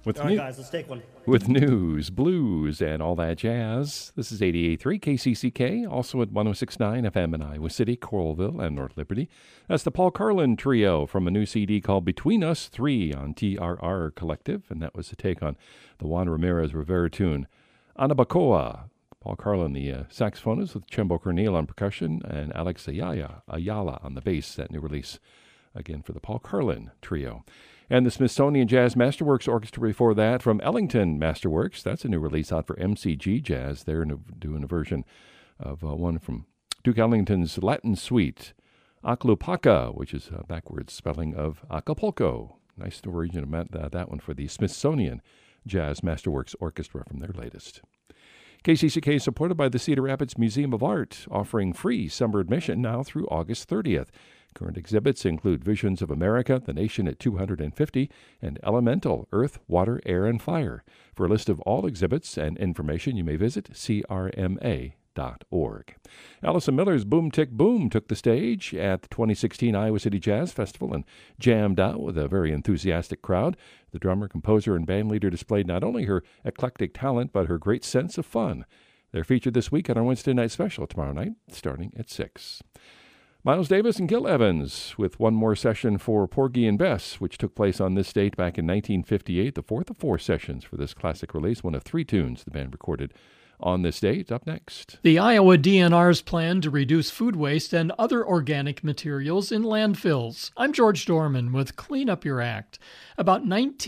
With All right, guys, let's take one. With news, blues, and all that jazz. This is 88.3 KCCK, also at 106.9 FM in Iowa City, Coralville, and North Liberty. That's the Paul Carlin Trio from a new CD called Between Us Three on TRR Collective, and that was a take on the Juan Ramirez Rivera tune, Anabacoa. Paul Carlin, the saxophonist, with Chembo Cornel on percussion, and Alex Ayala on the bass, that new release, again, for the Paul Carlin Trio. And the Smithsonian Jazz Masterworks Orchestra before that from Ellington Masterworks. That's a new release out for MCG Jazz. They're doing a version of one from Duke Ellington's Latin Suite, Acapulco, which is a backwards spelling of Acapulco. Nice version of that one for the Smithsonian Jazz Masterworks Orchestra from their latest. KCCK is supported by the Cedar Rapids Museum of Art, offering free summer admission now through August 30th. Current exhibits include Visions of America, The Nation at 250, and Elemental, Earth, Water, Air, and Fire. For a list of all exhibits and information, you may visit crma.org. Allison Miller's Boom Tick Boom took the stage at the 2016 Iowa City Jazz Festival and jammed out with a very enthusiastic crowd. The drummer, composer, and bandleader displayed not only her eclectic talent, but her great sense of fun. They're featured this week on our Wednesday night special tomorrow night, starting at 6. Miles Davis and Gil Evans with one more session for Porgy and Bess, which took place on this date back in 1958, the fourth of 4 sessions for this classic release, one of 3 tunes the band recorded on this date. Up next, the Iowa DNR's plan to reduce food waste and other organic materials in landfills. I'm George Dorman with Clean Up Your Act. About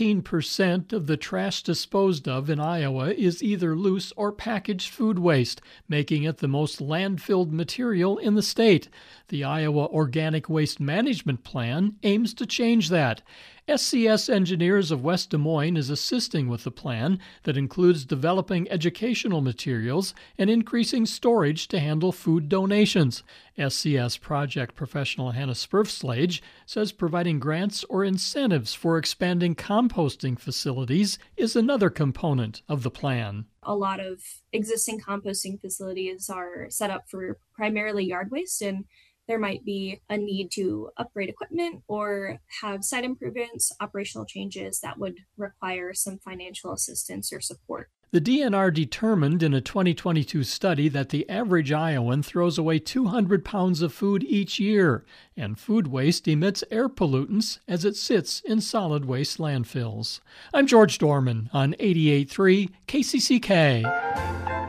19% of the trash disposed of in Iowa is either loose or packaged food waste, making it the most landfilled material in the state. The Iowa Organic Waste Management Plan aims to change that. SCS Engineers of West Des Moines is assisting with the plan that includes developing educational materials and increasing storage to handle food donations. SCS project professional Hannah Spurfslage says providing grants or incentives for expanding composting facilities is another component of the plan. A lot of existing composting facilities are set up for primarily yard waste, and there might be a need to upgrade equipment or have site improvements, operational changes that would require some financial assistance or support. The DNR determined in a 2022 study that the average Iowan throws away 200 pounds of food each year, and food waste emits air pollutants as it sits in solid waste landfills. I'm George Dorman on 88.3 KCCK.